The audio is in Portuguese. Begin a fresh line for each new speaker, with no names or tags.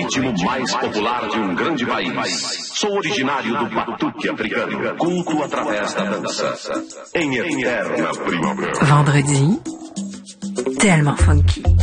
ritmo mais popular de um grande país. Sou originário do batuque africano, culto através da dança, em eterna primavera.
Vendredi, tellement funky.